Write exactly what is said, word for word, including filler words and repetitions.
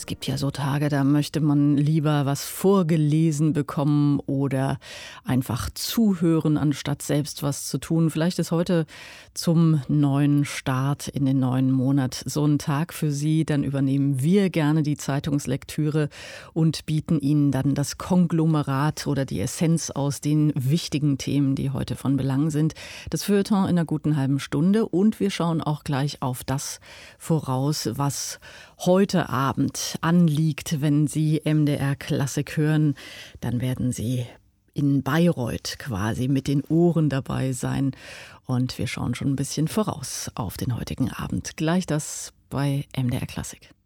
Es gibt ja so Tage, da möchte man lieber was vorgelesen bekommen oder einfach zuhören, anstatt selbst was zu tun. Vielleicht ist heute zum neuen Start in den neuen Monat so ein Tag für Sie. Dann übernehmen wir gerne die Zeitungslektüre und bieten Ihnen dann das Konglomerat oder die Essenz aus den wichtigen Themen, die heute von Belang sind. Das Feuilleton in einer guten halben Stunde. Und wir schauen auch gleich auf das voraus, was heute Abend anliegt. Wenn Sie M D R Klassik hören, dann werden Sie in Bayreuth quasi mit den Ohren dabei sein. Und wir schauen schon ein bisschen voraus auf den heutigen Abend. Gleich das bei M D R Klassik.